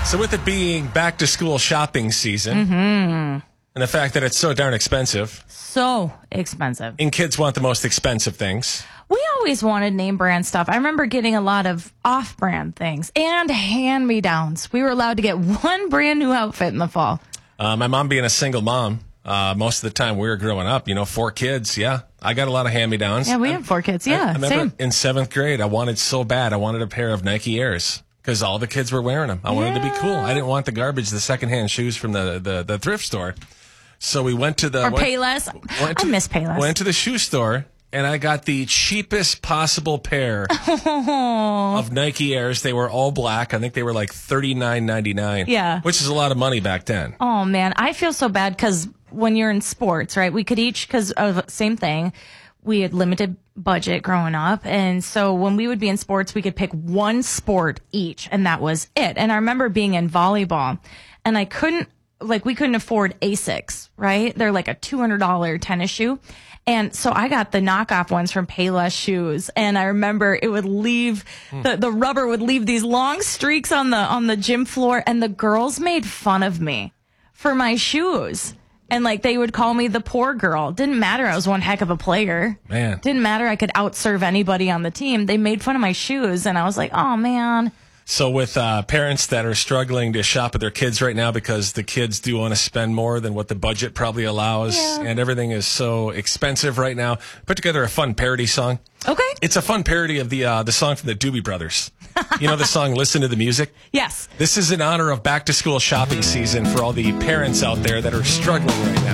So with it being back to school shopping season, and the fact that it's so darn expensive, So expensive. and kids want the most expensive things. We always wanted name brand stuff. I remember getting a lot of off-brand things and hand-me-downs. We were allowed to get one brand new outfit in the fall. My mom being a single mom, most of the time we were growing up, 4 kids. Yeah, I got a lot of hand-me-downs. Yeah, we have 4 kids. Yeah, I remember same. in 7th grade, I wanted so bad. I wanted a pair of Nike Airs because all the kids were wearing them. I wanted to be cool. I didn't want the garbage, the secondhand shoes from the thrift store. So we went to the... Or Payless. I miss Payless. Went to the shoe store, and I got the cheapest possible pair of Nike Airs. They were all black. I think they were like $39.99. Yeah. Which is a lot of money back then. Oh, man. I feel so bad because when you're in sports, right, we could each, because of same thing, we had limited budget growing up. And so when we would be in sports, we could pick one sport each, and that was it. And I remember being in volleyball, and we couldn't afford Asics, right? They're like a $200 tennis shoe. And so I got the knockoff ones from Payless Shoes. And I remember it would leave, the rubber would leave these long streaks on the gym floor. And the girls made fun of me for my shoes. And they would call me the poor girl. Didn't matter. I was one heck of a player. Man. Didn't matter. I could outserve anybody on the team. They made fun of my shoes. And I was like, oh, man. So with parents that are struggling to shop with their kids right now because the kids do want to spend more than what the budget probably allows, and everything is so expensive right now, put together a fun parody song. Okay. It's a fun parody of the song from the Doobie Brothers. You know the song Listen to the Music? Yes. This is in honor of back to school shopping season for all the parents out there that are struggling right now.